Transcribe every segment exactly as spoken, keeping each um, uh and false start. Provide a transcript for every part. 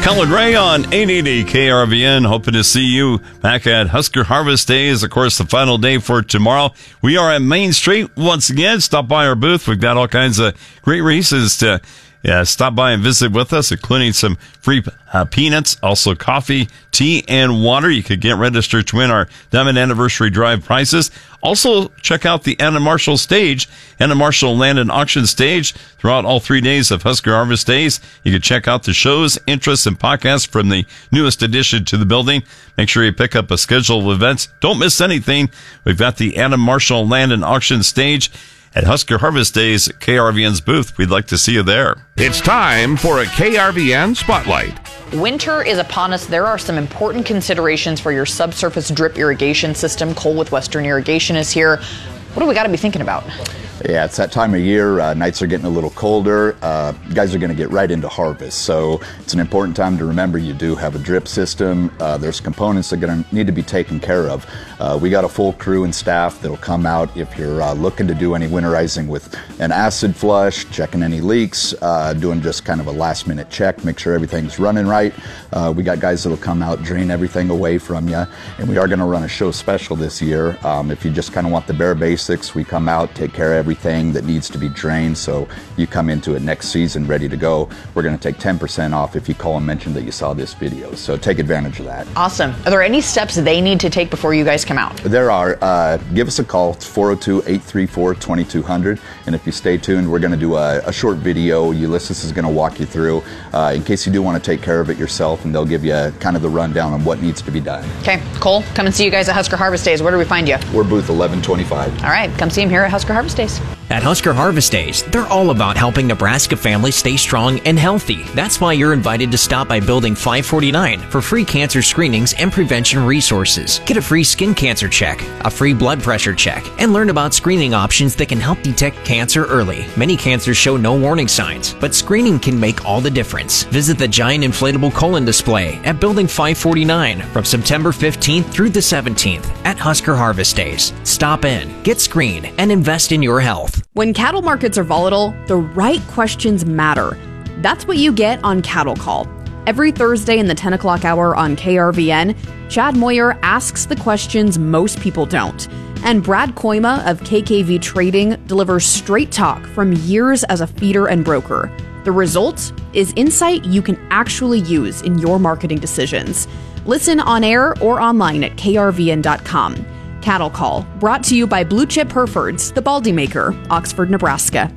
Helen Ray on eight eighty K R V N. Hoping to see you back at Husker Harvest Days. Of course, the final day for tomorrow. We are at Main Street once again. Stop by our booth. We've got all kinds of great races to yeah, stop by and visit with us, including some free uh, peanuts, also coffee, tea, and water. You could get registered to win our Diamond Anniversary Drive prizes. Also, check out the Anna Marshall stage, Anna Marshall Land and Auction stage, throughout all three days of Husker Harvest Days. You can check out the shows, interests, and podcasts from the newest addition to the building. Make sure you pick up a schedule of events. Don't miss anything. We've got the Anna Marshall Land and Auction stage at Husker Harvest Days at K R V N's booth. We'd like to see you there. It's time for a K R V N Spotlight. Winter is upon us. There are some important considerations for your subsurface drip irrigation system. Cole with Western Irrigation is here. What do we got to be thinking about? Yeah, it's that time of year. Uh, nights are getting a little colder. Uh, you guys are going to get right into harvest. So it's an important time to remember you do have a drip system. Uh, there's components that are going to need to be taken care of. Uh, we got a full crew and staff that'll come out if you're uh, looking to do any winterizing with an acid flush, checking any leaks, uh, doing just kind of a last minute check, make sure everything's running right. Uh, we got guys that'll come out, drain everything away from you. And we are going to run a show special this year. Um, if you just kind of want the bare basics, we come out, take care of everything. Everything that needs to be drained, so you come into it next season ready to go. We're going to take ten percent off if you call and mention that you saw this video, so take advantage of that. Awesome. Are there any steps they need to take before you guys come out? There are. Uh, give us a call. It's four oh two, eight three four, two two zero zero, and if you stay tuned, we're going to do a, a short video. Ulysses is going to walk you through uh, in case you do want to take care of it yourself, and they'll give you kind of the rundown on what needs to be done. Okay, Cole, come and see you guys at Husker Harvest Days. Where do we find you? We're booth eleven twenty-five. All right, come see him here at Husker Harvest Days. At Husker Harvest Days, they're all about helping Nebraska families stay strong and healthy. That's why you're invited to stop by Building five forty-nine for free cancer screenings and prevention resources. Get a free skin cancer check, a free blood pressure check, and learn about screening options that can help detect cancer early. Many cancers show no warning signs, but screening can make all the difference. Visit the giant inflatable colon display at Building five forty-nine from September fifteenth through the seventeenth at Husker Harvest Days. Stop in, get screened, and invest in your health. When cattle markets are volatile, the right questions matter. That's what you get on Cattle Call. Every Thursday in the ten o'clock hour on K R V N, Chad Moyer asks the questions most people don't. And Brad Koima of K K V Trading delivers straight talk from years as a feeder and broker. The result is insight you can actually use in your marketing decisions. Listen on air or online at K R V N dot com. Cattle Call, brought to you by Blue Chip Herefords, the Baldy Maker, Oxford, Nebraska.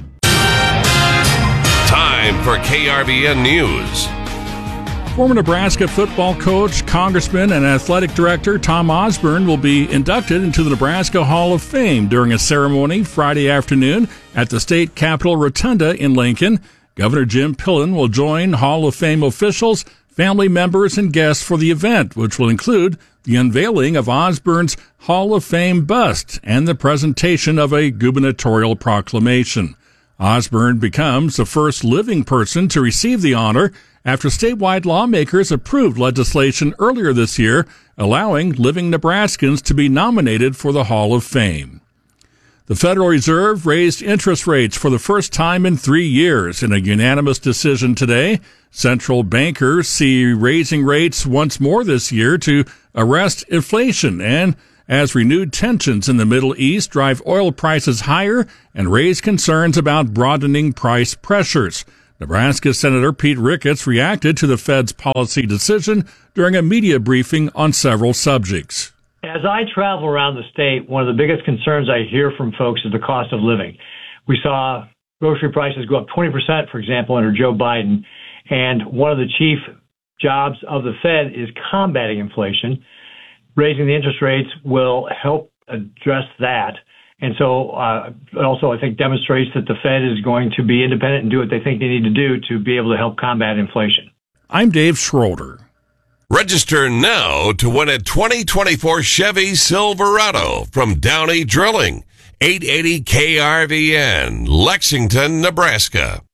Time for K R V N News. Former Nebraska football coach, congressman, and athletic director Tom Osborne will be inducted into the Nebraska Hall of Fame during a ceremony Friday afternoon at the state capitol rotunda in Lincoln. Governor Jim Pillen will join Hall of Fame officials, family members, and guests for the event, which will include the unveiling of Osborne's Hall of Fame bust and the presentation of a gubernatorial proclamation. Osborne becomes the first living person to receive the honor after statewide lawmakers approved legislation earlier this year allowing living Nebraskans to be nominated for the Hall of Fame. The Federal Reserve raised interest rates for the first time in three years in a unanimous decision today. Central bankers see raising rates once more this year to arrest inflation and as renewed tensions in the Middle East drive oil prices higher and raise concerns about broadening price pressures. Nebraska Senator Pete Ricketts reacted to the Fed's policy decision during a media briefing on several subjects. As I travel around the state, one of the biggest concerns I hear from folks is the cost of living. We saw grocery prices go up twenty percent, for example, under Joe Biden. And one of the chief jobs of the Fed is combating inflation. Raising the interest rates will help address that. And so uh, it also, I think, demonstrates that the Fed is going to be independent and do what they think they need to do to be able to help combat inflation. I'm Dave Schroeder. Register now to win a twenty twenty-four Chevy Silverado from Downey Drilling. eight eighty K R V N, Lexington, Nebraska.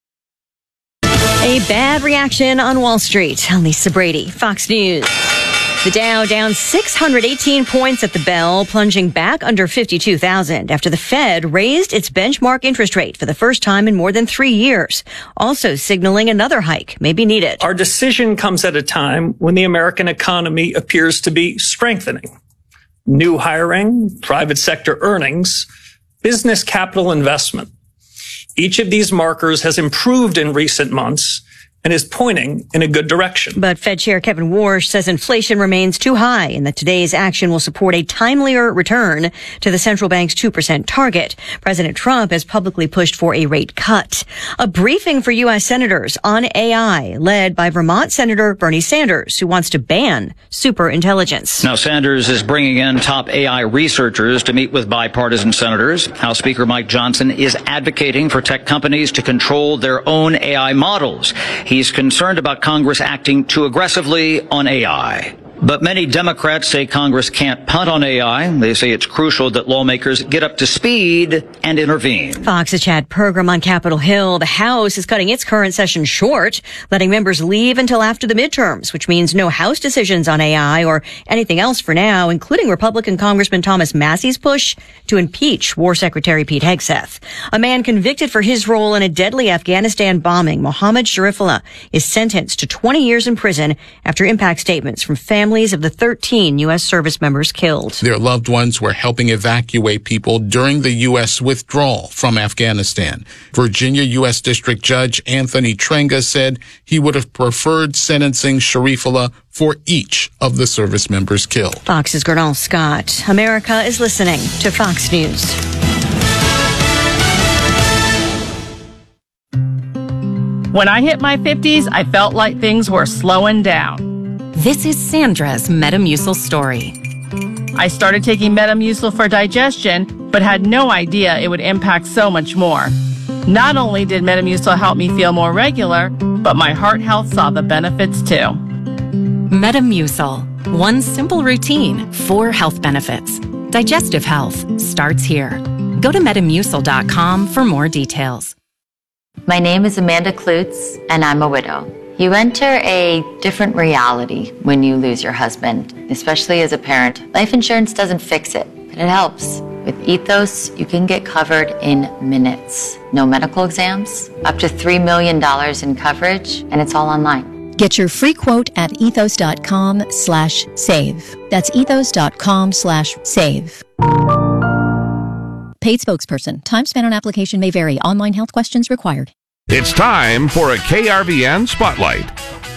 A bad reaction on Wall Street. Lisa Brady, Fox News. The Dow down six hundred eighteen points at the bell, plunging back under fifty-two thousand after the Fed raised its benchmark interest rate for the first time in more than three years, also signaling another hike may be needed. Our decision comes at a time when the American economy appears to be strengthening. New hiring, private sector earnings, business capital investment. Each of these markers has improved in recent months and is pointing in a good direction. But Fed Chair Kevin Warsh says inflation remains too high and that today's action will support a timelier return to the central bank's two percent target. President Trump has publicly pushed for a rate cut. A briefing for U S senators on A I, led by Vermont Senator Bernie Sanders, who wants to ban superintelligence. Now, Sanders is bringing in top A I researchers to meet with bipartisan senators. House Speaker Mike Johnson is advocating for tech companies to control their own A I models. He He's concerned about Congress acting too aggressively on A I. But many Democrats say Congress can't punt on A I. They say it's crucial that lawmakers get up to speed and intervene. Fox's Chad Pergram on Capitol Hill. The House is cutting its current session short, letting members leave until after the midterms, which means no House decisions on A I or anything else for now, including Republican Congressman Thomas Massey's push to impeach War Secretary Pete Hegseth. A man convicted for his role in a deadly Afghanistan bombing, Mohammed Sharifullah, is sentenced to twenty years in prison after impact statements from families Families of the thirteen U S service members killed. Their loved ones were helping evacuate people during the U S withdrawal from Afghanistan. Virginia U S District Judge Anthony Trenga said he would have preferred sentencing Sharifullah for each of the service members killed. Fox's Gernal Scott. America is listening to Fox News. When I hit my fifties, I felt like things were slowing down. This is Sandra's Metamucil story. I started taking Metamucil for digestion, but had no idea it would impact so much more. Not only did Metamucil help me feel more regular, but my heart health saw the benefits too. Metamucil. One simple routine, four health benefits. Digestive health starts here. Go to metamucil dot com for more details. My name is Amanda Klutz, and I'm a widow. You enter a different reality when you lose your husband, especially as a parent. Life insurance doesn't fix it, but it helps. With Ethos, you can get covered in minutes. No medical exams, up to three million dollars in coverage, and it's all online. Get your free quote at ethos dot com slash save. That's ethos dot com slash save. Paid spokesperson. Time spent on application may vary. Online health questions required. It's time for a K R V N Spotlight.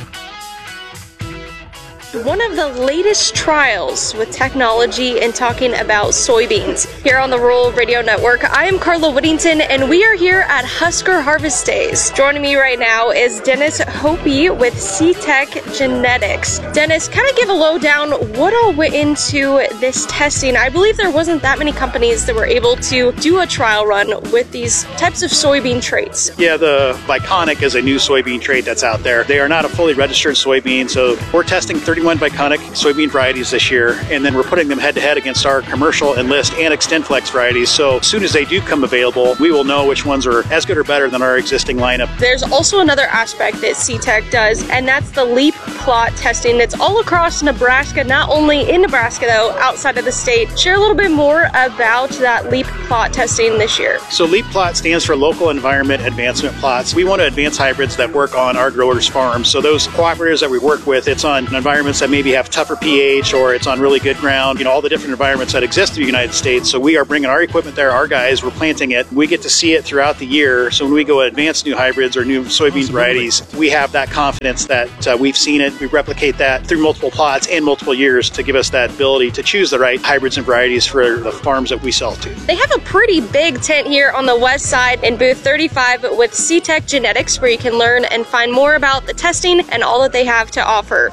One of the latest trials with technology and talking about soybeans. Here on the Rural Radio Network, I am Carla Whittington, and we are here at Husker Harvest Days. Joining me right now is Dennis Hopi with C-Tech Genetics. Dennis, kind of give a lowdown, what all went into this testing? I believe there wasn't that many companies that were able to do a trial run with these types of soybean traits. Yeah, the Viconic is a new soybean trait that's out there. They are not a fully registered soybean, so we're testing thirty-one Viconic soybean varieties this year, and then we're putting them head-to-head against our commercial Enlist and XtendFlex varieties. So as soon as they do come available, we will know which ones are as good or better than our existing lineup. There's also another aspect that C-Tech does, and that's the leap plot testing that's all across Nebraska, not only in Nebraska, though, outside of the state. Share a little bit more about that leap plot testing this year. So leap plot stands for Local Environment Advancement Plots. We want to advance hybrids that work on our growers' farms. So those cooperatives that we work with, it's on environments that maybe have tougher pH, or it's on really good ground, you know, all the different environments that exist in the United States. So we are bringing our equipment there, our guys, we're planting it. We get to see it throughout the year. So when we go advance new hybrids or new soybean varieties, we have that confidence that uh, we've seen it. We replicate that through multiple plots and multiple years to give us that ability to choose the right hybrids and varieties for the farms that we sell to. They have a pretty big tent here on the west side in booth thirty-five with C-Tech Genetics, where you can learn and find more about the testing and all that they have to offer.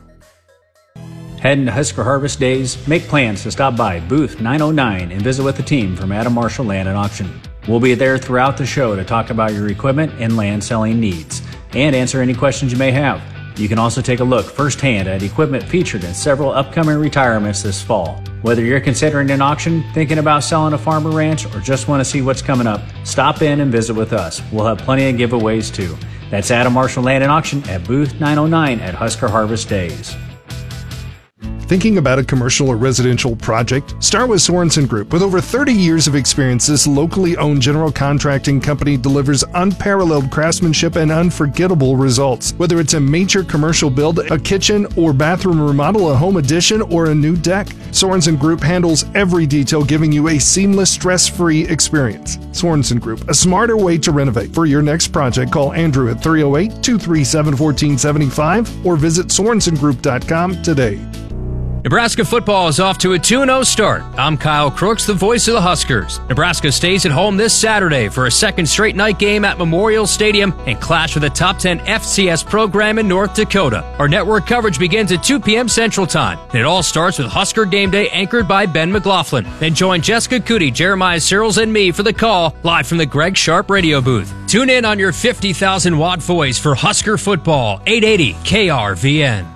Heading to Husker Harvest Days, make plans to stop by booth nine oh nine and visit with the team from Adam Marshall Land and Auction. We'll be there throughout the show to talk about your equipment and land selling needs and answer any questions you may have. You can also take a look firsthand at equipment featured in several upcoming retirements this fall. Whether you're considering an auction, thinking about selling a farm or ranch, or just want to see what's coming up, stop in and visit with us. We'll have plenty of giveaways too. That's Adam Marshall Land and Auction at booth nine oh nine at Husker Harvest Days. Thinking about a commercial or residential project? Start with Sorensen Group. With over thirty years of experience, this locally owned general contracting company delivers unparalleled craftsmanship and unforgettable results. Whether it's a major commercial build, a kitchen or bathroom remodel, a home addition, or a new deck, Sorensen Group handles every detail, giving you a seamless, stress-free experience. Sorensen Group, a smarter way to renovate. For your next project, call Andrew at three oh eight, two three seven, one four seven five or visit sorensen group dot com today. Nebraska football is off to a two and oh start. I'm Kyle Crooks, the voice of the Huskers. Nebraska stays at home this Saturday for a second straight night game at Memorial Stadium and clash with a top ten F C S program in North Dakota. Our network coverage begins at two p.m. Central Time, and it all starts with Husker Game Day anchored by Ben McLaughlin. Then join Jessica Cootie, Jeremiah Searles, and me for the call live from the Greg Sharp radio booth. Tune in on your fifty thousand watt voice for Husker football, eight eighty K R V N.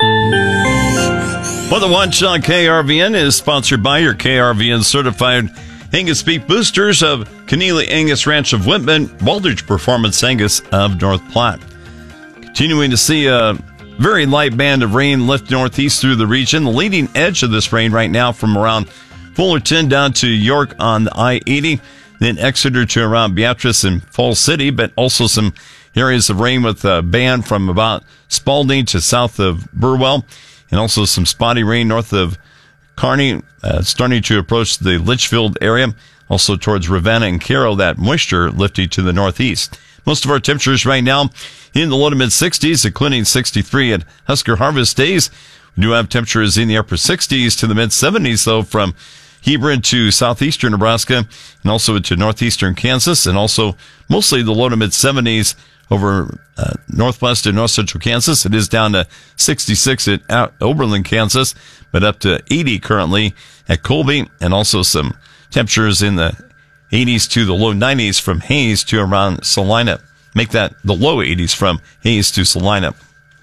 Well, the Watch on K R V N is sponsored by your K R V N certified Angus beef boosters of Keneally Angus Ranch of Whitman, Waldridge Performance Angus of North Platte. Continuing to see a very light band of rain lift northeast through the region. The leading edge of this rain right now from around Fullerton down to York on the I eighty, then Exeter to around Beatrice and Falls City, but also some areas of rain with a band from about Spalding to south of Burwell. And also some spotty rain north of Kearney, uh, starting to approach the Litchfield area. Also towards Ravenna and Cairo, that moisture lifting to the northeast. Most of our temperatures right now in the low to mid sixties, including sixty-three at Husker Harvest Days. We do have temperatures in the upper sixties to the mid seventies, though, from Hebron to southeastern Nebraska and also into northeastern Kansas, and also mostly the low to mid seventies over uh, northwest and north central Kansas. It is down to sixty-six at Oberlin, Kansas, but up to eighty currently at Colby, and also some temperatures in the eighties to the low nineties from Hayes to around Salina. Make that the low eighties from Hayes to Salina.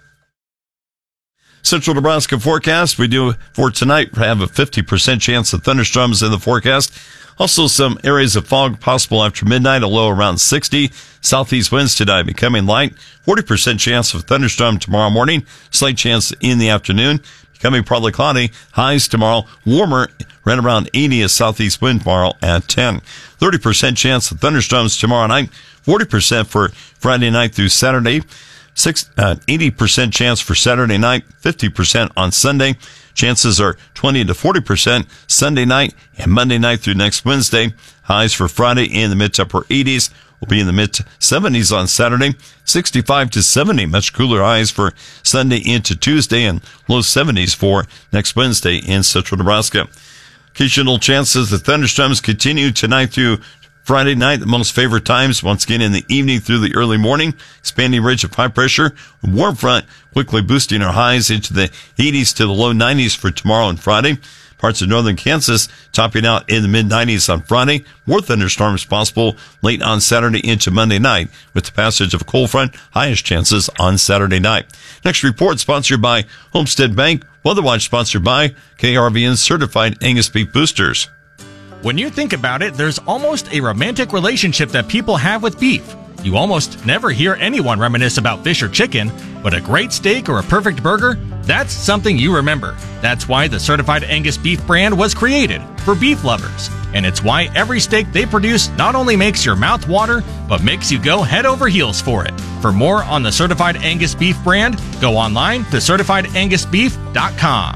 Central Nebraska forecast. We do for tonight have a fifty percent chance of thunderstorms in the forecast. Also some areas of fog possible after midnight, a low around sixty. Southeast winds tonight becoming light. forty percent chance of thunderstorm tomorrow morning. Slight chance in the afternoon. Becoming partly cloudy. Highs tomorrow warmer, right around eighty as southeast wind tomorrow at ten. thirty percent chance of thunderstorms tomorrow night. forty percent for Friday night through Saturday. Six, uh, eighty percent chance for Saturday night, fifty percent on Sunday. Chances are twenty to forty percent Sunday night and Monday night through next Wednesday. Highs for Friday in the mid to upper eighties. Will be in the mid seventies on Saturday. sixty-five to seventy, much cooler highs for Sunday into Tuesday, and low seventies for next Wednesday in central Nebraska. Occasional chances of thunderstorms continue tonight through Friday night, the most favored times, once again in the evening through the early morning. Expanding ridge of high pressure. Warm front quickly boosting our highs into the eighties to the low nineties for tomorrow and Friday. Parts of northern Kansas topping out in the mid nineties on Friday. More thunderstorms possible late on Saturday into Monday night with the passage of a cold front. Highest chances on Saturday night. Next report sponsored by Homestead Bank. Weather Watch sponsored by K R V N certified Angus beef boosters. When you think about it, there's almost a romantic relationship that people have with beef. You almost never hear anyone reminisce about fish or chicken, but a great steak or a perfect burger, that's something you remember. That's why the Certified Angus Beef brand was created, for beef lovers. And it's why every steak they produce not only makes your mouth water, but makes you go head over heels for it. For more on the Certified Angus Beef brand, go online to certified angus beef dot com.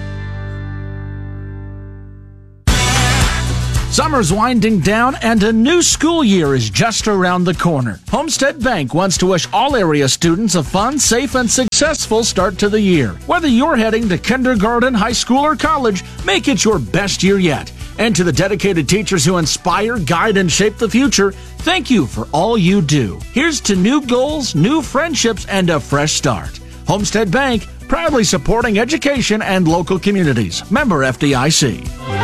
Summer's winding down and a new school year is just around the corner. Homestead Bank wants to wish all area students a fun, safe, and successful start to the year. Whether you're heading to kindergarten, high school, or college, make it your best year yet. And to the dedicated teachers who inspire, guide, and shape the future, thank you for all you do. Here's to new goals, new friendships, and a fresh start. Homestead Bank, proudly supporting education and local communities. Member F D I C.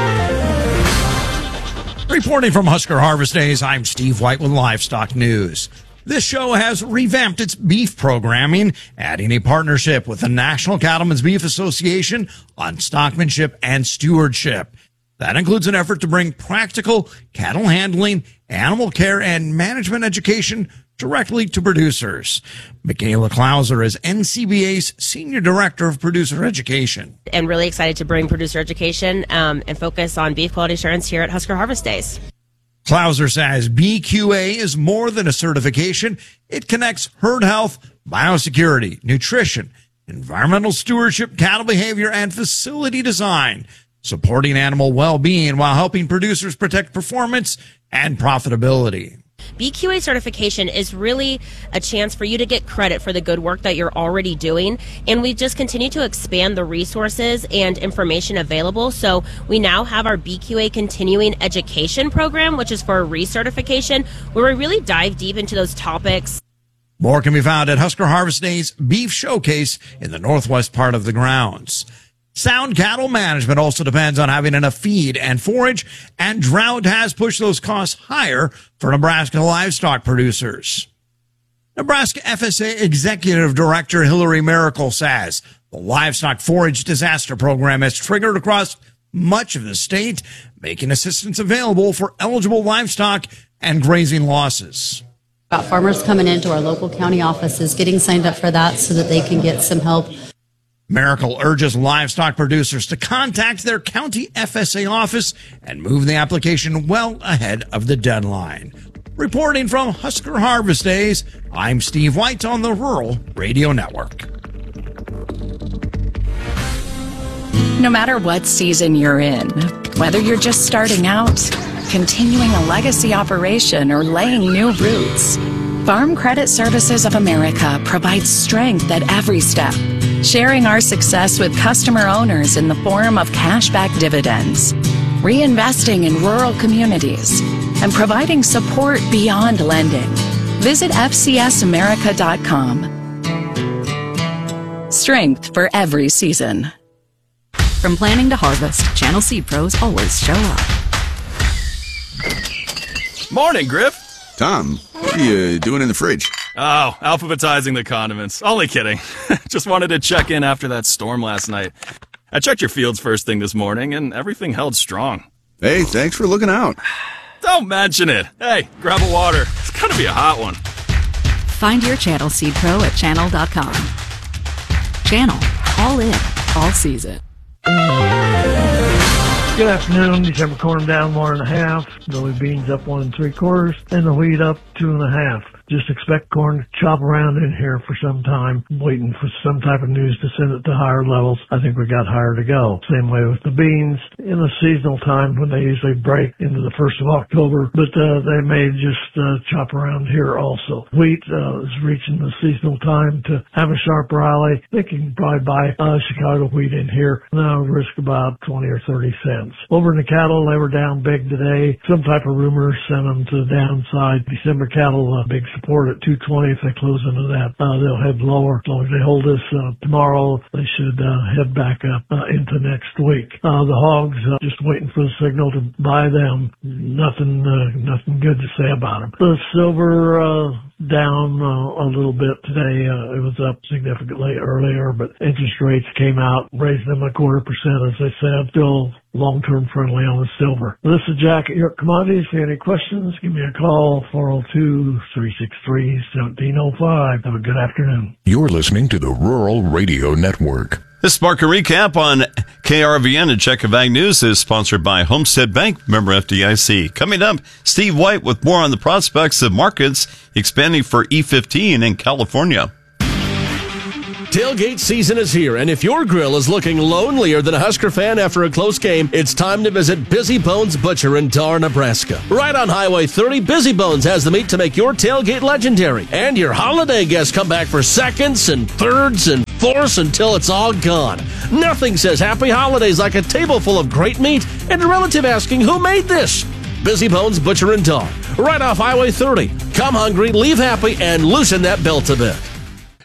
Reporting from Husker Harvest Days, I'm Steve White with Livestock News. This show has revamped its beef programming, adding a partnership with the National Cattlemen's Beef Association on stockmanship and stewardship. That includes an effort to bring practical cattle handling, animal care, and management education directly to producers. Michaela Klauser is N C B A's Senior Director of Producer Education. And really excited to bring producer education um, and focus on beef quality assurance here at Husker Harvest Days. Klauser says B Q A is more than a certification. It connects herd health, biosecurity, nutrition, environmental stewardship, cattle behavior, and facility design, supporting animal well-being while helping producers protect performance and profitability. B Q A certification is really a chance for you to get credit for the good work that you're already doing. And we just continue to expand the resources and information available. So we now have our B Q A continuing education program, which is for recertification, where we really dive deep into those topics. More can be found at Husker Harvest Days Beef Showcase in the northwest part of the grounds. Sound cattle management also depends on having enough feed and forage, and drought has pushed those costs higher for Nebraska livestock producers. Nebraska F S A Executive Director Hillary Miracle says the livestock forage disaster program has triggered across much of the state, making assistance available for eligible livestock and grazing losses. Got farmers coming into our local county offices, getting signed up for that so that they can get some help. Miracle urges livestock producers to contact their county F S A office and move the application well ahead of the deadline. Reporting from Husker Harvest Days, I'm Steve White on the Rural Radio Network. No matter what season you're in, whether you're just starting out, continuing a legacy operation, or laying new roots, Farm Credit Services of America provides strength at every step, sharing our success with customer owners in the form of cashback dividends, reinvesting in rural communities, and providing support beyond lending. Visit F C S America dot com. Strength for every season. From planning to harvest, Channel Seed Pros always show up. Morning, Griff. Tom, what are you doing in the fridge? Oh, alphabetizing the condiments. Only kidding. Just wanted to check in after that storm last night. I checked your fields first thing this morning, and everything held strong. Hey, thanks for looking out. Don't mention it. Hey, grab a water. It's gonna be a hot one. Find your Channel Seed Pro at channel dot com. Channel. All in. All season. Good afternoon. December corn down one and a half. The beans up one and three quarters, and the wheat up two and a half. Just expect corn to chop around in here for some time, waiting for some type of news to send it to higher levels. I think we got higher to go. Same way with the beans in the seasonal time when they usually break into the first of October, but uh, they may just uh, chop around here also. Wheat uh, is reaching the seasonal time to have a sharp rally. They can probably buy uh, Chicago wheat in here. Now risk about twenty or thirty cents. Over in the cattle, they were down big today. Some type of rumor sent them to the downside. December cattle, uh, big support at two twenty. If they close into that, uh, they'll head lower. As long as they hold this uh, tomorrow, they should uh, head back up uh, into next week. Uh, the hogs, uh, just waiting for the signal to buy them. Nothing, uh, nothing good to say about them. The silver uh, down uh, a little bit today. Uh, it was up significantly earlier, but interest rates came out, raised them a quarter percent, as I said. Still long-term friendly on the silver. This is Jack at York Commodities. If you have any questions, give me a call, four oh two, three six three, one seven oh five. Have a good afternoon. You're listening to the Rural Radio Network. This market recap on K R V N and Check of Ag News is sponsored by Homestead Bank, member F D I C. Coming up, Steve White with more on the prospects of markets expanding for E fifteen in California. Tailgate season is here, and if your grill is looking lonelier than a Husker fan after a close game, it's time to visit Busy Bones Butcher in Dar, Nebraska. Right on Highway thirty, Busy Bones has the meat to make your tailgate legendary. And your holiday guests come back for seconds and thirds and fourths until it's all gone. Nothing says happy holidays like a table full of great meat and a relative asking who made this. Busy Bones Butcher in Dar, right off Highway thirty. Come hungry, leave happy, and loosen that belt a bit.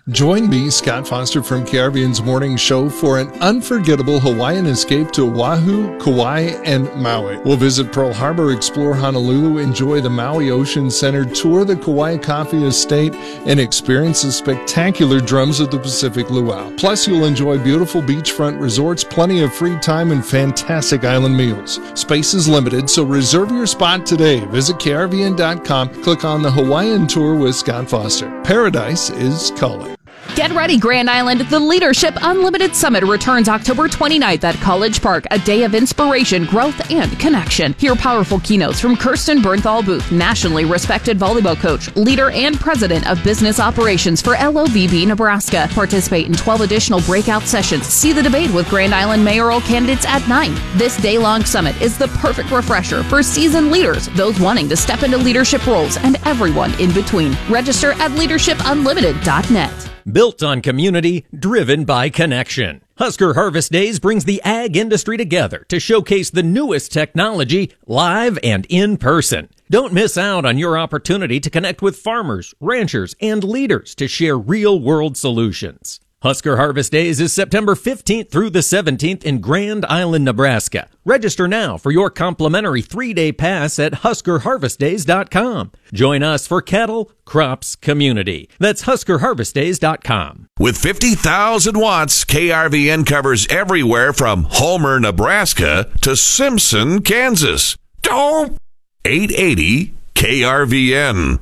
Join me, Scott Foster from K R V N's Morning Show, for an unforgettable Hawaiian escape to Oahu, Kauai, and Maui. We'll visit Pearl Harbor, explore Honolulu, enjoy the Maui Ocean Center, tour the Kauai Coffee Estate, and experience the spectacular Drums of the Pacific Luau. Plus, you'll enjoy beautiful beachfront resorts, plenty of free time, and fantastic island meals. Space is limited, so reserve your spot today. Visit K R V N dot com, click on the Hawaiian Tour with Scott Foster. Paradise is calling. Get ready, Grand Island. The Leadership Unlimited Summit returns October twenty-ninth at College Park, a day of inspiration, growth, and connection. Hear powerful keynotes from Kirsten Bernthal Booth, nationally respected volleyball coach, leader, and president of business operations for L O V B Nebraska. Participate in twelve additional breakout sessions. See the debate with Grand Island mayoral candidates at nine. This day-long summit is the perfect refresher for seasoned leaders, those wanting to step into leadership roles, and everyone in between. Register at leadership unlimited dot net. Built on community, driven by connection. Husker Harvest Days brings the ag industry together to showcase the newest technology live and in person. Don't miss out on your opportunity to connect with farmers, ranchers, and leaders to share real-world solutions. Husker Harvest Days is September fifteenth through the seventeenth in Grand Island, Nebraska. Register now for your complimentary three-day pass at husker harvest days dot com. Join us for cattle, crops, community. That's husker harvest days dot com. With fifty thousand watts, K R V N covers everywhere from Homer, Nebraska to Simpson, Kansas. Dope! eight eighty K R V N.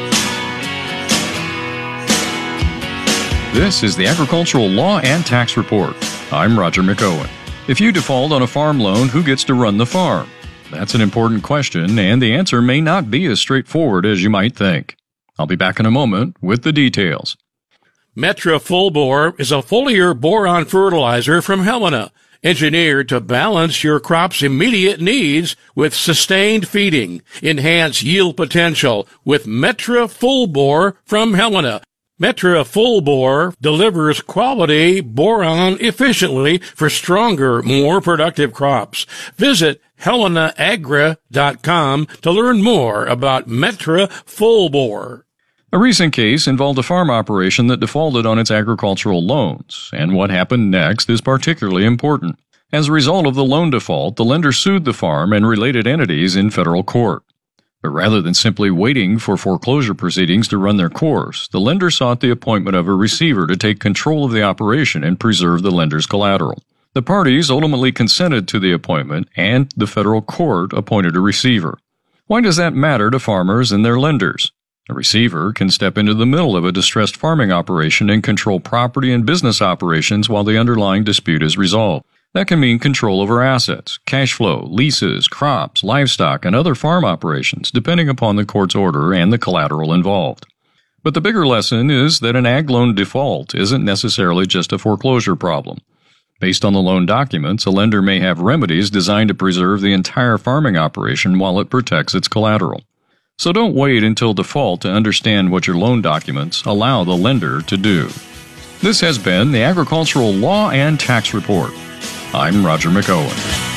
This is the Agricultural Law and Tax Report. I'm Roger McOwen. If you default on a farm loan, who gets to run the farm? That's an important question, and the answer may not be as straightforward as you might think. I'll be back in a moment with the details. Metra Full Bore is a foliar boron fertilizer from Helena, engineered to balance your crop's immediate needs with sustained feeding. Enhance yield potential with Metra Full Bore from Helena. Metra Full Bore delivers quality boron efficiently for stronger, more productive crops. Visit helena agra dot com to learn more about Metra Full Bore. A recent case involved a farm operation that defaulted on its agricultural loans, and what happened next is particularly important. As a result of the loan default, the lender sued the farm and related entities in federal court. But rather than simply waiting for foreclosure proceedings to run their course, the lender sought the appointment of a receiver to take control of the operation and preserve the lender's collateral. The parties ultimately consented to the appointment, and the federal court appointed a receiver. Why does that matter to farmers and their lenders? A receiver can step into the middle of a distressed farming operation and control property and business operations while the underlying dispute is resolved. That can mean control over assets, cash flow, leases, crops, livestock, and other farm operations, depending upon the court's order and the collateral involved. But the bigger lesson is that an ag loan default isn't necessarily just a foreclosure problem. Based on the loan documents, a lender may have remedies designed to preserve the entire farming operation while it protects its collateral. So don't wait until default to understand what your loan documents allow the lender to do. This has been the Agricultural Law and Tax Report. I'm Roger McOwen.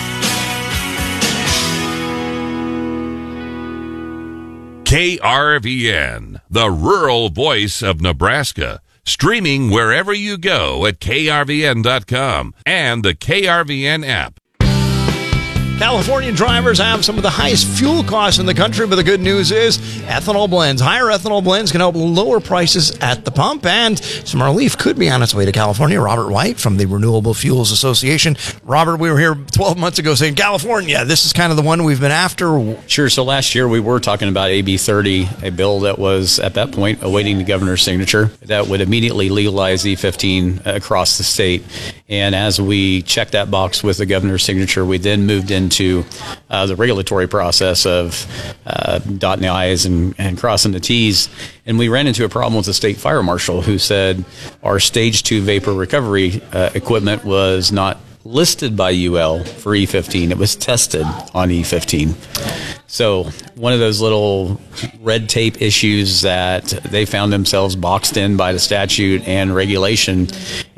K R V N, the rural voice of Nebraska. Streaming wherever you go at K R V N dot com and the K R V N app. California drivers have some of the highest fuel costs in the country, but the good news is ethanol blends. Higher ethanol blends can help lower prices at the pump, and some relief could be on its way to California. Robert White from the Renewable Fuels Association. Robert, we were here twelve months ago saying, California, this is kind of the one we've been after. Sure. So last year we were talking about A B thirty, a bill that was at that point awaiting the governor's signature that would immediately legalize E fifteen across the state. And as we checked that box with the governor's signature, we then moved in to uh, the regulatory process of uh, dotting the I's and, and crossing the T's. And we ran into a problem with the state fire marshal who said our stage two vapor recovery uh, equipment was not listed by U L for E fifteen. It was tested on E fifteen. So one of those little red tape issues that they found themselves boxed in by the statute and regulation.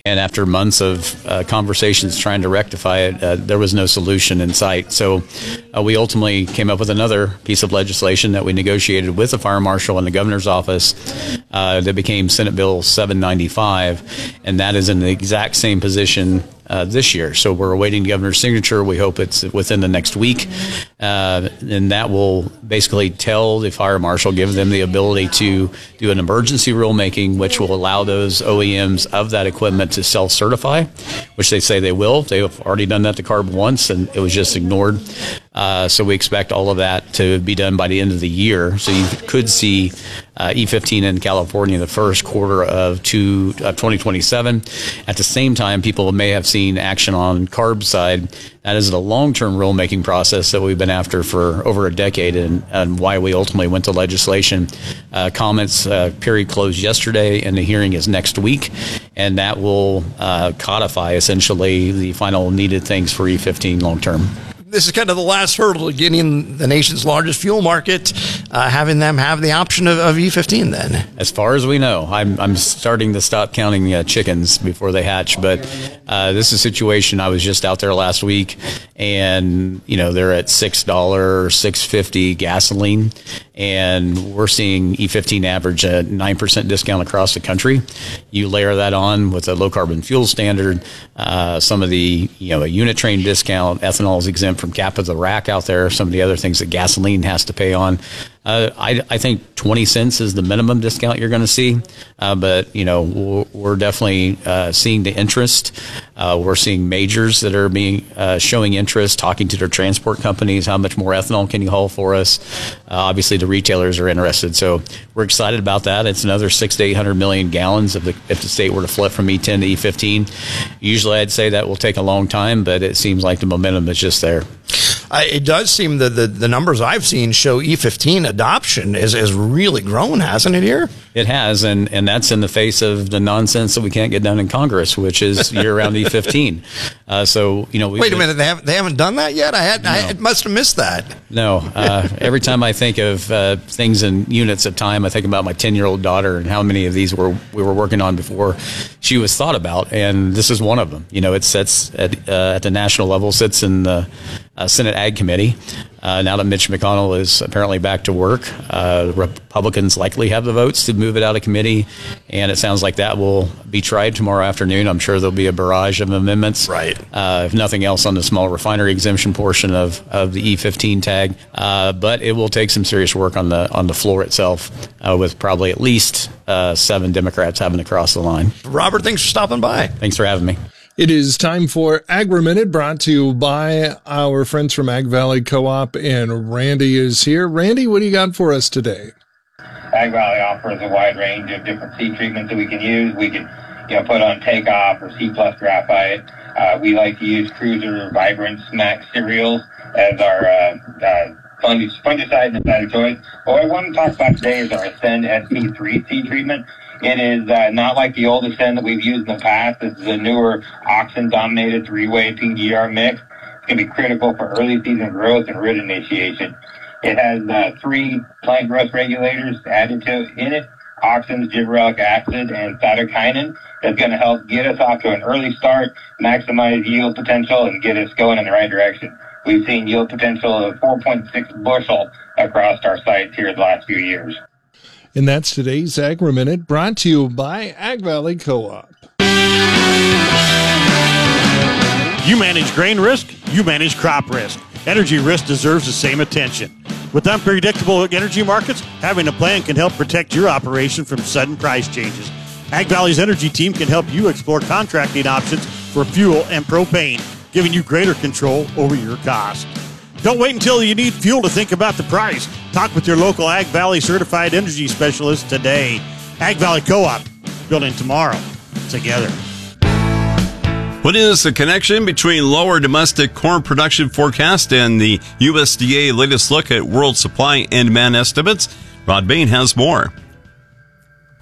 And after months of uh, conversations trying to rectify it, uh, there was no solution in sight. So uh, we ultimately came up with another piece of legislation that we negotiated with the fire marshal and the governor's office uh, that became Senate Bill seven ninety-five, and that is in the exact same position Uh, this year. So we're awaiting the governor's signature. We hope it's within the next week. Uh, and that will basically tell the fire marshal, give them the ability to do an emergency rulemaking, which will allow those O E Ms of that equipment to self-certify, which they say they will. They have already done that to CARB once, and it was just ignored. Uh, so we expect all of that to be done by the end of the year. So you could see uh, E fifteen in California in the first quarter of, two, of twenty twenty-seven. At the same time, people may have seen action on CARB side. That is the long-term rulemaking process that we've been after for over a decade, and, and why we ultimately went to legislation. Uh, comments uh, period closed yesterday, and the hearing is next week, and that will uh, codify essentially the final needed things for E fifteen long-term. This is kind of the last hurdle to getting the nation's largest fuel market, uh, having them have the option of, of E fifteen then. As far as we know, I'm, I'm starting to stop counting uh, chickens before they hatch, but uh, this is a situation. I was just out there last week, and, you know, they're at six dollars, six fifty gasoline, and we're seeing E fifteen average a nine percent discount across the country. You layer that on with a low-carbon fuel standard, uh, some of the, you know, a unit train discount, ethanol is exempt from cap of the rack out there, some of the other things that gasoline has to pay on. Uh, I, I think twenty cents is the minimum discount you're going to see, uh, but, you know, we're, we're definitely uh, seeing the interest. Uh, we're seeing majors that are being uh, showing interest, talking to their transport companies. How much more ethanol can you haul for us? Uh, obviously, the retailers are interested, so we're excited about that. It's another six to eight hundred million gallons if the, if the state were to flip from E ten to E fifteen. Usually, I'd say that will take a long time, but it seems like the momentum is just there. Uh, it does seem that the, the numbers I've seen show E fifteen adoption is, is really grown, hasn't it here? It has, and, and that's in the face of the nonsense that we can't get done in Congress, which is year-round E fifteen. Uh, so, you know, we wait a minute, they haven't they haven't done that yet? I had no. I must have missed that. No, uh, every time I think of uh, things in units of time, I think about my ten-year-old daughter and how many of these were we were working on before she was thought about, and this is one of them. You know, it sits at uh, at the national level, sits in the uh, Senate Ag Committee. Uh, now that Mitch McConnell is apparently back to work, uh, Republicans likely have the votes to move it out of committee, and it sounds like that will be tried tomorrow afternoon. I'm sure there'll be a barrage of amendments. Right. Uh, if nothing else, on the small refinery exemption portion of, of the E fifteen tag, uh, but it will take some serious work on the on the floor itself, uh, with probably at least uh, seven Democrats having to cross the line. Robert, thanks for stopping by. Thanks for having me. It is time for Agri-Minute, brought to you by our friends from Ag Valley Co-op, and Randy is here. Randy, what do you got for us today? Ag Valley offers a wide range of different seed treatments that we can use. We can, you know, put on Takeoff or C plus Graphite. Uh, we like to use Cruiser Vibrant Max cereals as our uh, uh, fungicide and inside of choice. What I want to talk about today is our Ascend S P three seed treatment. It is uh, not like the old Ascend that we've used in the past. This is a newer auxin-dominated three-way P G R mix. It's going to be critical for early season growth and root initiation. It has uh, three plant growth regulators added to in it: auxins, gibberellic acid, and cytokinin. That's going to help get us off to an early start, maximize yield potential, and get us going in the right direction. We've seen yield potential of four point six bushel across our sites here the last few years. And that's today's Agri-Minute, brought to you by Ag Valley Co-op. You manage grain risk, you manage crop risk. Energy risk deserves the same attention. With unpredictable energy markets, having a plan can help protect your operation from sudden price changes. Ag Valley's energy team can help you explore contracting options for fuel and propane, giving you greater control over your cost. Don't wait until you need fuel to think about the price. Talk with your local Ag Valley certified energy specialist today. Ag Valley Co-op, building tomorrow together. What is the connection between lower domestic corn production forecast and the U S D A latest look at world supply and demand estimates? Rod Bain has more.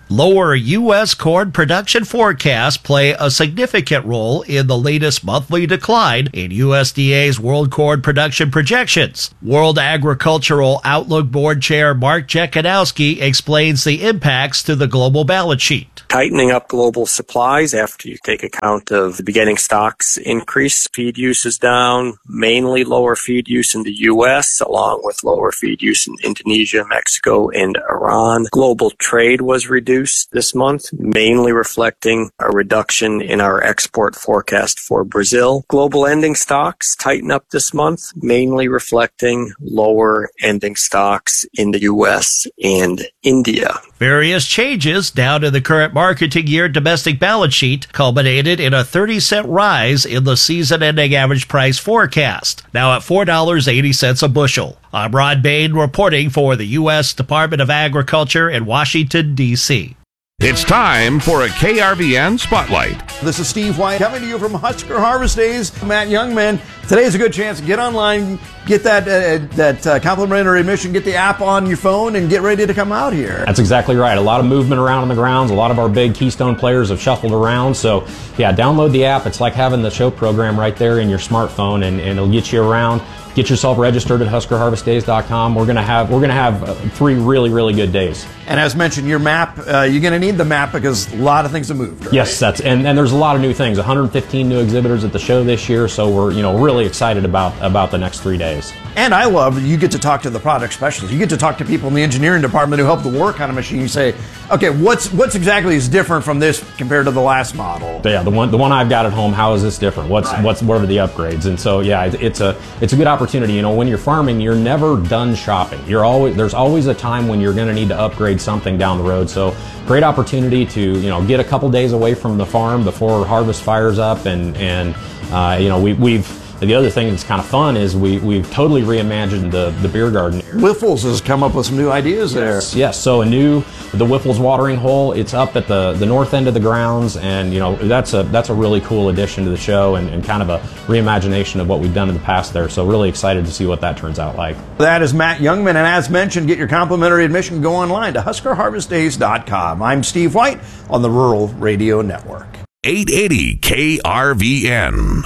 Lower U S corn production forecasts play a significant role in the latest monthly decline in U S D A's world corn production projections. World Agricultural Outlook Board Chair Mark Jekanowski explains the impacts to the global balance sheet. Tightening up global supplies after you take account of the beginning stocks increase. Feed use is down, mainly lower feed use in the U S, along with lower feed use in Indonesia, Mexico, and Iran. Global trade was reduced this month, mainly reflecting a reduction in our export forecast for Brazil. Global ending stocks tighten up this month, mainly reflecting lower ending stocks in the U S and India. Various changes down to the current marketing year domestic balance sheet culminated in a thirty cent rise in the season ending average price forecast, now at four dollars and eighty cents a bushel. I'm Rod Bain reporting for the U S Department of Agriculture in Washington, D C It's time for a K R V N Spotlight. This is Steve White coming to you from Husker Harvest Days. Matt Youngman. Today is a good chance to get online, get that uh, that uh, complimentary admission, get the app on your phone, and get ready to come out here. That's exactly right. A lot of movement around on the grounds. A lot of our big Keystone players have shuffled around. So, yeah, download the app. It's like having the show program right there in your smartphone, and, and it'll get you around. Get yourself registered at Husker Harvest Days dot com. We're gonna have we're gonna have uh, three really really good days. And as mentioned, your map, uh, you're gonna need the map because a lot of things have moved. Right? Yes, that's and, and there's a lot of new things. one hundred fifteen new exhibitors at the show this year, so we're you know really excited about about the next three days. And I love you get to talk to the product specialists. You get to talk to people in the engineering department who help to work on a machine. You say, okay, what's what's exactly is different from this compared to the last model? Yeah, the one the one I've got at home. How is this different? What's right. what's what are the upgrades? And so yeah, it, it's a it's a good opportunity. You know, when you're farming, you're never done shopping. You're always there's always a time when you're going to need to upgrade something down the road. So great opportunity to you know get a couple days away from the farm before harvest fires up, and and uh, you know we, we've. The other thing that's kind of fun is we, we've totally reimagined the, the beer garden area. Whiffles has come up with some new ideas there. Yes, yes, so a new, the Whiffles watering hole, it's up at the, the north end of the grounds, and you know that's a that's a really cool addition to the show, and, and kind of a reimagination of what we've done in the past there, so really excited to see what that turns out like. That is Matt Youngman, and as mentioned, get your complimentary admission, go online to Husker Harvest Days dot com. I'm Steve White on the Rural Radio Network. eight eighty K R V N.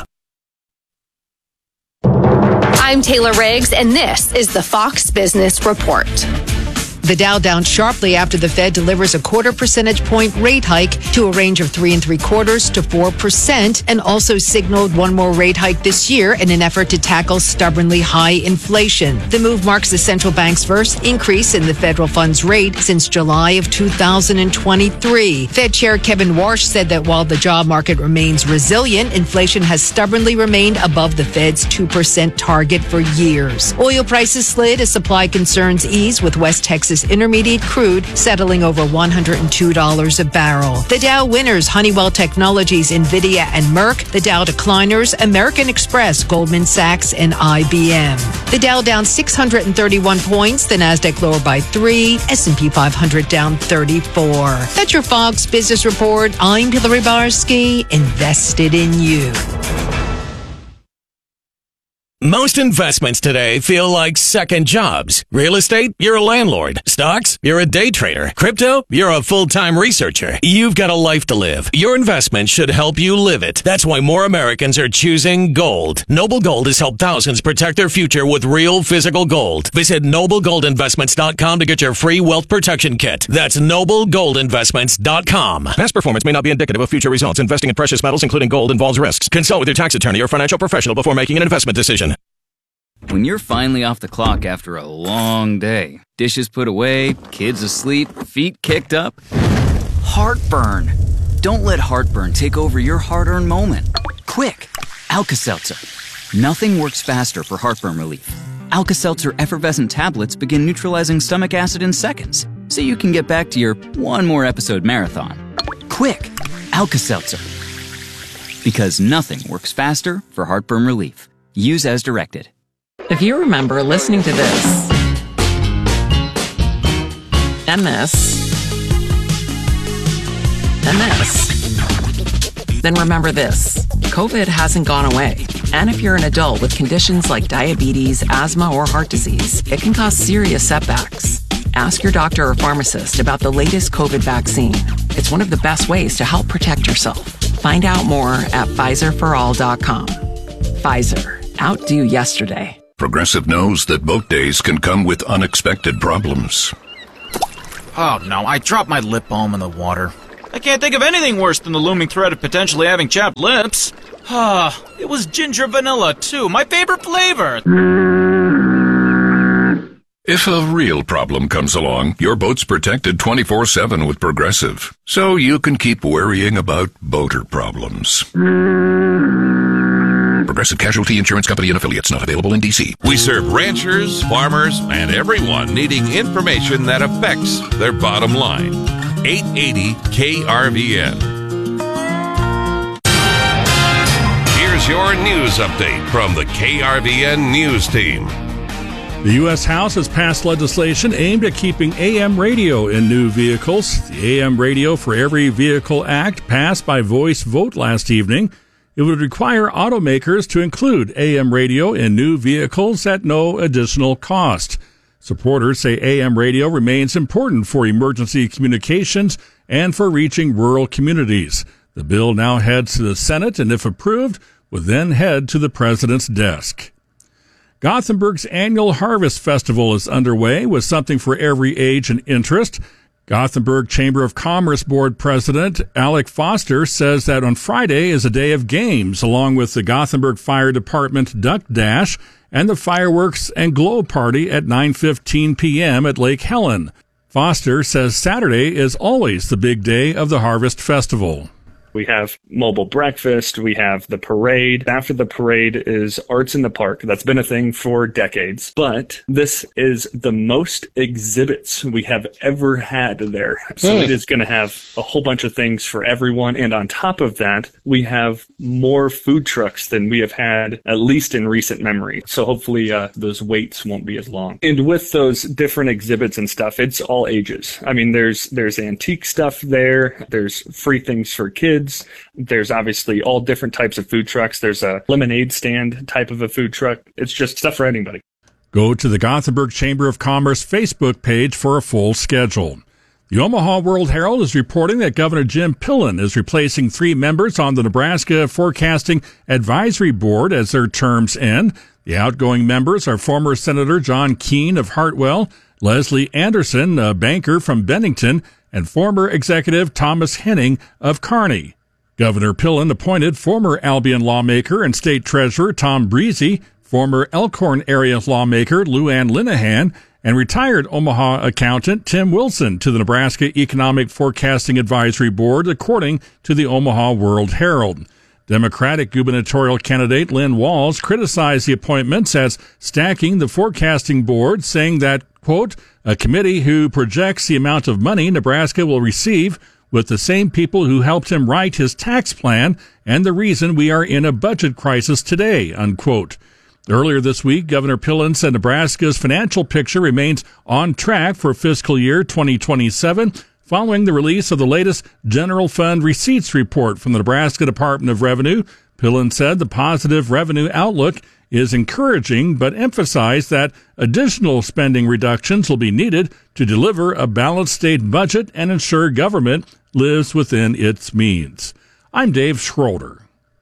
I'm Taylor Riggs, and this is the Fox Business Report. The Dow down sharply after the Fed delivers a quarter percentage point rate hike to a range of three and three quarters to four percent, and also signaled one more rate hike this year in an effort to tackle stubbornly high inflation. The move marks the central bank's first increase in the federal funds rate since July of two thousand twenty-three. Fed Chair Kevin Warsh said that while the job market remains resilient, inflation has stubbornly remained above the Fed's two percent target for years. Oil prices slid as supply concerns ease, with West Texas Intermediate crude settling over one hundred two dollars a barrel. The Dow winners, Honeywell Technologies, NVIDIA, and Merck. The Dow decliners, American Express, Goldman Sachs, and I B M. The Dow down six hundred thirty-one points. The Nasdaq lower by three. S and P five hundred down thirty-four. That's your Fox Business Report. I'm Hillary Barsky, invested in you. Most investments today feel like second jobs. Real estate, you're a landlord. Stocks, you're a day trader. Crypto, you're a full-time researcher. You've got a life to live. Your investment should help you live it. That's why more Americans are choosing gold. Noble Gold has helped thousands protect their future with real physical gold. Visit noble gold investments dot com to get your free wealth protection kit. That's noble gold investments dot com. Past performance may not be indicative of future results. Investing in precious metals, including gold, involves risks. Consult with your tax attorney or financial professional before making an investment decision. When you're finally off the clock after a long day, dishes put away, kids asleep, feet kicked up, heartburn. Don't let heartburn take over your hard-earned moment. Quick, Alka-Seltzer. Nothing works faster for heartburn relief. Alka-Seltzer effervescent tablets begin neutralizing stomach acid in seconds, so you can get back to your one more episode marathon. Quick, Alka-Seltzer. Because nothing works faster for heartburn relief. Use as directed. If you remember listening to this, and this, and this, then remember this. COVID hasn't gone away. And if you're an adult with conditions like diabetes, asthma, or heart disease, it can cause serious setbacks. Ask your doctor or pharmacist about the latest COVID vaccine. It's one of the best ways to help protect yourself. Find out more at Pfizer for all dot com. Pfizer. Outdo yesterday. Progressive knows that boat days can come with unexpected problems. Oh no, I dropped my lip balm in the water. I can't think of anything worse than the looming threat of potentially having chapped lips. Ah, it was ginger vanilla too, my favorite flavor. If a real problem comes along, your boat's protected twenty-four seven with Progressive, so you can keep worrying about boater problems. Progressive Casualty Insurance Company and Affiliates, not available in D C. We serve ranchers, farmers, and everyone needing information that affects their bottom line. eight eighty K R V N. Here's your news update from the K R V N News Team. The U S House has passed legislation aimed at keeping A M radio in new vehicles. The A M Radio for Every Vehicle Act passed by voice vote last evening. It would require automakers to include A M radio in new vehicles at no additional cost. Supporters say A M radio remains important for emergency communications and for reaching rural communities. The bill now heads to the Senate and, if approved, would then head to the president's desk. Gothenburg's annual Harvest Festival is underway with something for every age and interest. Gothenburg Chamber of Commerce Board President Alec Foster says that on Friday is a day of games, along with the Gothenburg Fire Department Duck Dash and the fireworks and glow party at nine fifteen p.m. at Lake Helen. Foster says Saturday is always the big day of the Harvest Festival. We have mobile breakfast. We have the parade. After the parade is Arts in the Park. That's been a thing for decades. But this is the most exhibits we have ever had there. So mm. it is going to have a whole bunch of things for everyone. And on top of that, we have more food trucks than we have had, at least in recent memory. So hopefully uh, those waits won't be as long. And with those different exhibits and stuff, it's all ages. I mean, there's there's antique stuff there. There's free things for kids. There's obviously all different types of food trucks. There's a lemonade stand type of a food truck. It's just stuff for anybody. Go to the Gothenburg Chamber of Commerce Facebook page for a full schedule. The Omaha World Herald is reporting that Governor Jim Pillen is replacing three members on the Nebraska Forecasting Advisory Board as their terms end. The outgoing members are former Senator John Keene of Hartwell, Leslie Anderson, a banker from Bennington, and former executive Thomas Henning of Kearney. Governor Pillen appointed former Albion lawmaker and state treasurer Tom Breezy, former Elkhorn area lawmaker Lou Ann Linehan, and retired Omaha accountant Tim Wilson to the Nebraska Economic Forecasting Advisory Board, according to the Omaha World Herald. Democratic gubernatorial candidate Lynn Walls criticized the appointments as stacking the forecasting board, saying that, quote, a committee who projects the amount of money Nebraska will receive with the same people who helped him write his tax plan and the reason we are in a budget crisis today, unquote. Earlier this week, Governor Pillen said Nebraska's financial picture remains on track for fiscal year twenty twenty-seven, following the release of the latest general fund receipts report from the Nebraska Department of Revenue. Pillen said the positive revenue outlook is encouraging, but emphasized that additional spending reductions will be needed to deliver a balanced state budget and ensure government lives within its means. I'm Dave Schroeder.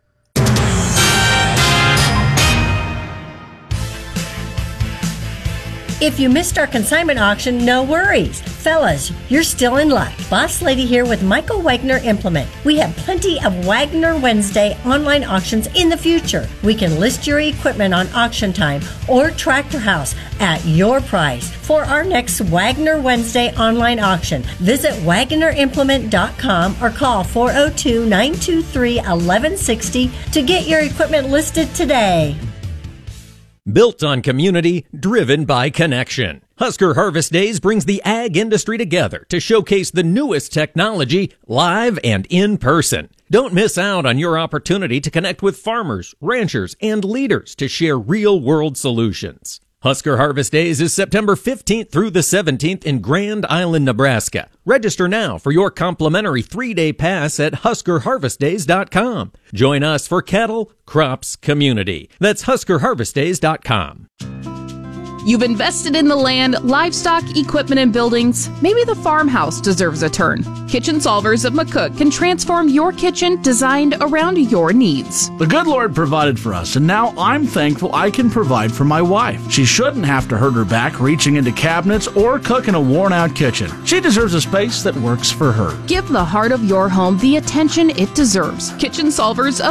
If you missed our consignment auction, no worries. Fellas, you're still in luck. Boss Lady here with Michael Wagner Implement. We have plenty of Wagner Wednesday online auctions in the future. We can list your equipment on Auction Time or Tractor House at your price. For our next Wagner Wednesday online auction, visit Wagner Implement dot com or call four oh two, nine two three, one one six oh to get your equipment listed today. Built on community, driven by connection. Husker Harvest Days brings the ag industry together to showcase the newest technology live and in person. Don't miss out on your opportunity to connect with farmers, ranchers, and leaders to share real-world solutions. Husker Harvest Days is September fifteenth through the seventeenth in Grand Island, Nebraska. Register now for your complimentary three-day pass at husker harvest days dot com. Join us for cattle, crops, community. That's husker harvest days dot com. You've invested in the land, livestock, equipment, and buildings. Maybe the farmhouse deserves a turn. Kitchen Solvers of McCook can transform your kitchen designed around your needs. The good Lord provided for us, and now I'm thankful I can provide for my wife. She shouldn't have to hurt her back reaching into cabinets or cook in a worn-out kitchen. She deserves a space that works for her. Give the heart of your home the attention it deserves. Kitchen Solvers of